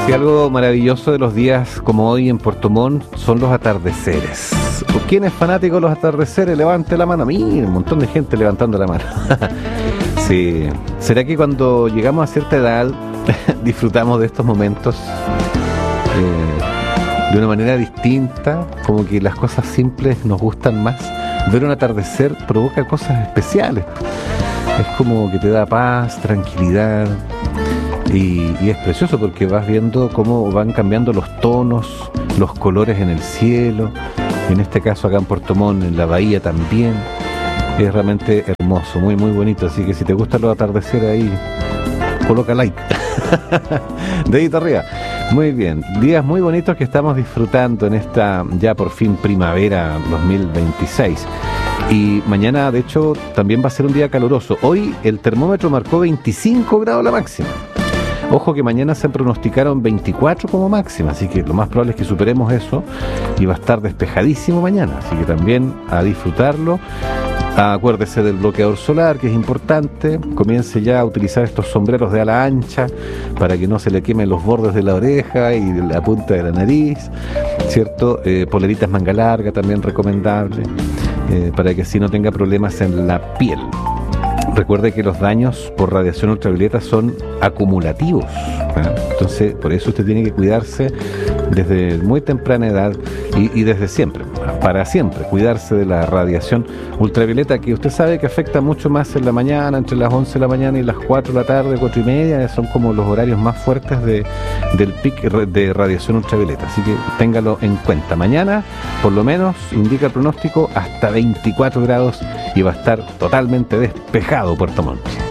Si algo maravilloso de los días como hoy en Puerto Montt son los atardeceres. ¿Quién es fanático de los atardeceres? Levante la mano. Mira, un montón de gente levantando la mano. Sí. ¿Será que cuando llegamos a cierta edad disfrutamos de estos momentos de una manera distinta? Como que las cosas simples nos gustan más. Ver un atardecer provoca cosas especiales. Es como que te da paz, tranquilidad. Y es precioso porque vas viendo cómo van cambiando los tonos, los colores en el cielo. En este caso acá en Puerto Montt, en la bahía también. Es realmente hermoso, muy muy bonito. Así que si te gustan los atardeceres ahí, coloca like. Dedito arriba. Muy bien, días muy bonitos que estamos disfrutando en esta ya por fin primavera 2026. Y mañana de hecho también va a ser un día caluroso. Hoy el termómetro marcó 25 grados la máxima. Ojo que mañana se pronosticaron 24 como máxima, así que lo más probable es que superemos eso y va a estar despejadísimo mañana, así que también a disfrutarlo. Acuérdese del bloqueador solar, que es importante. Comience ya a utilizar estos sombreros de ala ancha para que no se le quemen los bordes de la oreja y la punta de la nariz, ¿cierto? Poleritas manga larga también recomendable, para que así no tenga problemas en la piel. Recuerde que los daños por radiación ultravioleta son acumulativos, ¿eh? Entonces por eso usted tiene que cuidarse desde muy temprana edad y desde siempre, para siempre, cuidarse de la radiación ultravioleta, que usted sabe que afecta mucho más en la mañana, entre las 11 de la mañana y las 4 de la tarde, 4 y media, son como los horarios más fuertes del pic de radiación ultravioleta, así que téngalo en cuenta. Mañana, por lo menos, indica el pronóstico hasta 24 grados y va a estar totalmente despejado Puerto Montt.